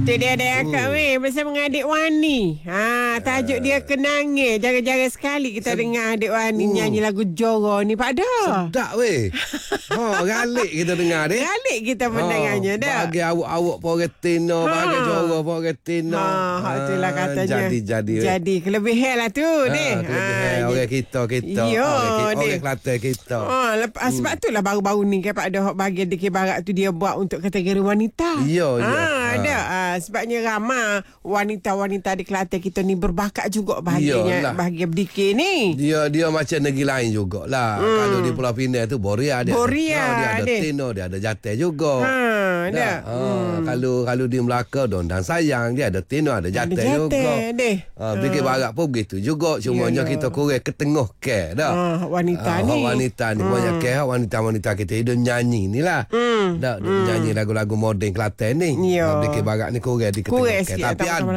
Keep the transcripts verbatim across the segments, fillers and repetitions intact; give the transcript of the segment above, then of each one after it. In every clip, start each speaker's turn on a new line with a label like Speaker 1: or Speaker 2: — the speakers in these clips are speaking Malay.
Speaker 1: Itu dia dia akak weh bersama dengan adik Wani. Ha, tajuk dia Kenangis. Jarang-jarang sekali kita Sed- dengar adik Wani uh. nyanyi lagu Joro ni Pak Dah.
Speaker 2: Sedap weh. Ha, galik kita dengar dia.
Speaker 1: Galik kita mendengarnya dah.
Speaker 2: Bagi awak-awak Poretino, ha. bagi Joro Poretino.
Speaker 1: Ha, ha itulah katanya.
Speaker 2: Jadi-jadi.
Speaker 1: Jadi kelebihan lah tu ha, deh.
Speaker 2: Kelebihan ha, orang kita kita.
Speaker 1: Yo,
Speaker 2: orang, orang Kelantan kita.
Speaker 1: Ha, lepas, hmm. sebab itulah baru-baru ni kan Pak Dah bahagian Dikir Barat tu dia buat untuk kategori wanita.
Speaker 2: Ya, ya.
Speaker 1: Ha, ada. Ha, sebabnya ramai wanita-wanita di Kelantan kita ni berbakat juga bahagiannya bahagian berdikir ni.
Speaker 2: Dia dia macam negeri lain jugalah. Hmm. Kalau di Pulau Pinang tu Boria dia.
Speaker 1: Boria
Speaker 2: ha, dia ada
Speaker 1: deh.
Speaker 2: Tino, dia ada Jatah juga.
Speaker 1: Ha, ada.
Speaker 2: Ha, hmm. kalau kalau di Melaka Dondang Sayang dia ada Tino, ada Jatah juga. Deh. Ha, Dikir ha. Barat pun begitu juga. Cumanya Yalah. kita kurang ke tengah ke dah.
Speaker 1: Ha, wanita ha, ni.
Speaker 2: Wanita ni hmm. banyak ke wanita-wanita kita hidup nyanyi ni lah. Hmm. Dah hmm. nyanyi lagu-lagu moden Kelantan ni.
Speaker 1: Ya.
Speaker 2: Dikir Barat ni kurang di ketengah ke. Tapi ada.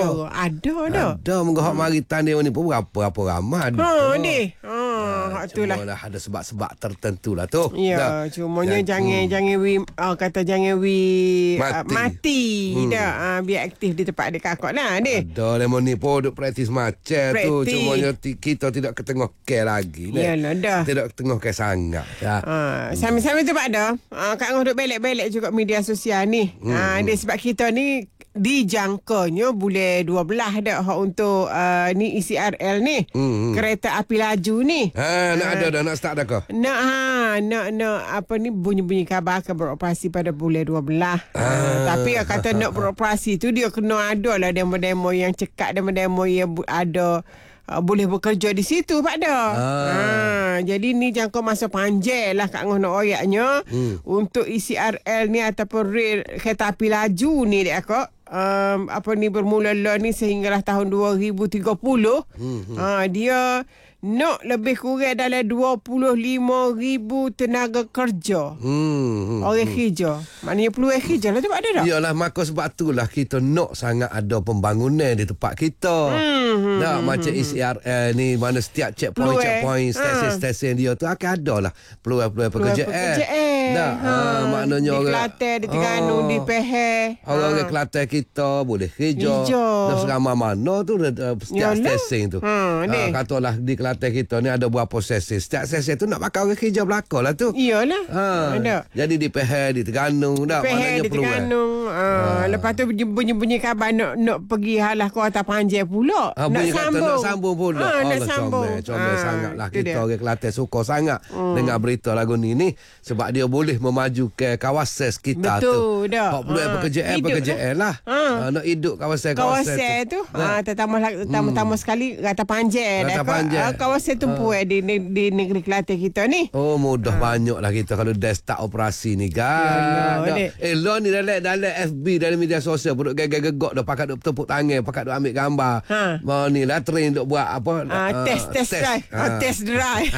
Speaker 1: Ada dah.
Speaker 2: Ada mengohak hmm. mari tanding ni pun berapa-berapa ramai.
Speaker 1: Ha deh. Ha, ha itulah.
Speaker 2: Cuma ada sebab-sebab tertentu lah tu.
Speaker 1: Ya, dah. Cumanya Dan, jangan hmm. jangan wi uh, kata jangan wi mati, uh, mati hmm. dah uh, biar aktif di tempat dia kakak lah deh.
Speaker 2: Ada lemon ni pun duk praktis macam tu. Cumanya t- kita tidak ketengah ke lagi.
Speaker 1: Yalah dah.
Speaker 2: Tidak ketengah ke sangat. Ya.
Speaker 1: Ha, sambil-sambil tu Pak Dah. Uh, Kak Ngah duk belek-belek juga media sosial ni. Hmm. Uh, dia sebab kita ni dijangkanya bulan dua belas dah untuk uh, ni E C R L ni. Hmm. Kereta api laju ni.
Speaker 2: Ha, nak uh, ada dah nak start dah ke? Nak
Speaker 1: ha, nak nak apa ni bunyi-bunyi khabar akan beroperasi pada bulan dua belas. Ah. Uh, tapi yang kata nak beroperasi tu dia kena ada lah demo-demo yang cekak, demo-demo yang ada Uh, boleh bekerja di situ Pak Dah. Ah. Ha, jadi ni jangka masa panjang lah Kak Ngah nak oyaknya hmm. untuk E C R L ni ataupun rel kereta api laju ni dia kak. Um, apa ni bermula lah ni sehinggalah tahun dua ribu tiga puluh. Hmm, hmm. Ha, dia nak lebih kurang dalam dua puluh lima ribu tenaga kerja. Hmm, hmm, orang kerja. Maknanya peluang kerja lah tu Pak Dah tak?
Speaker 2: Yalah, maka sebab itulah kita nak sangat ada pembangunan di tempat kita. Hmm, nah, hmm, macam hmm. E C R L ni mana setiap checkpoint checkpoint stesen-stesen dia tu akan ada lah peluang-peluang pekerjaan.
Speaker 1: Pekerjaan.
Speaker 2: Nah, ha, ha, maknanya
Speaker 1: di
Speaker 2: orang
Speaker 1: Kelantan, di Terengganu, oh, di Pahang.
Speaker 2: Orang-orang ha. Kelantan kita boleh kerja. Dah seramai mana tu setiap stesen tu. Ha, ha, katalah di Kelantan kita ni ada berapa sesi. Setiap sesi tu nak pakai orang kerja belakang lah tu.
Speaker 1: Iyalah. Ha. Ada.
Speaker 2: Jadi di Pahang, di Terengganu dah
Speaker 1: maknanya di Terengganu. Ha. Ha. Lepas tu bunyi-bunyi khabar nak nak pergi halah Kota Panjang pula.
Speaker 2: Ha, nak sambung. Nak sambung pula.
Speaker 1: Ha,
Speaker 2: Allah,
Speaker 1: nak sambung.
Speaker 2: Comel, comel ha, sangatlah kita dia. Orang Kelantan suka sangat hmm. dengar berita lagu ni ni sebab dia boleh memaju ke kawasan kita
Speaker 1: Betul,
Speaker 2: tu.
Speaker 1: Betul.
Speaker 2: Hak peluang ha. pekerjaan pekerjaan lah. Ha. Ha, nak hidup kawasan-kawasan
Speaker 1: kawasan tu.
Speaker 2: tu. Ha,
Speaker 1: terutama hmm. sekali Rata Panjang.
Speaker 2: Rata Panjang.
Speaker 1: Kawasan tumpu ha. di di negeri Kelantan kita ni.
Speaker 2: Oh, mudah ha. banyaklah kita kalau dah start operasi ni kan. Ya, eh, lo ni dalam dalam F B dalam media sosial pun gegak-gegak dah pakai duk tepuk tangan, pakai duk ambil gambar. Ha. Mau ni lah train duk buat apa?
Speaker 1: Uh, test test drive. Ha. Uh, test drive.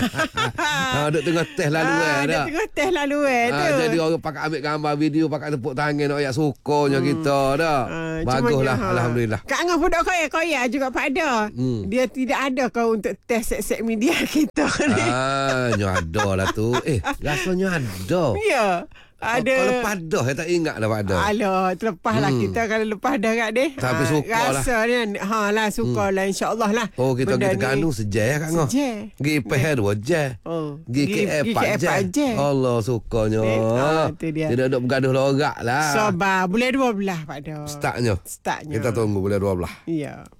Speaker 2: Ha, duk tengah test lalu eh.
Speaker 1: Duk tengah test lalu eh tu.
Speaker 2: Jadi orang pakai ambil gambar video, pakai tepuk tangan nak ayat sukonya hmm. kita dah. Uh, Baguslah ha. alhamdulillah.
Speaker 1: Kak Angah pun duk koyak-koyak juga Pak Dah. Hmm. Dia tidak ada kau untuk test set media kita ni.
Speaker 2: Ah, nyo ada lah tu. Eh, rasanya ada.
Speaker 1: Ya. Ada.
Speaker 2: Kalau lepas dah, saya tak ingat dah Pak Dah.
Speaker 1: Alah, terlepas lah hmm. kita kalau lepas dah kat dia.
Speaker 2: Tapi ha, suka lah.
Speaker 1: Rasa ni, ha lah, suka hmm. lah insyaAllah lah.
Speaker 2: Oh, kita pergi Terengganu sejah Kak Ngah.
Speaker 1: Sejah.
Speaker 2: Pergi Pahang dua jam. Oh. Pergi K L empat jam. Allah, sukanya.
Speaker 1: Ha, tu dia.
Speaker 2: Tidak ada bergaduh lorak lah.
Speaker 1: Sabar, bulan dua belas Pak Dah.
Speaker 2: Startnya.
Speaker 1: Startnya.
Speaker 2: Kita tunggu bulan dua belas.
Speaker 1: Ya.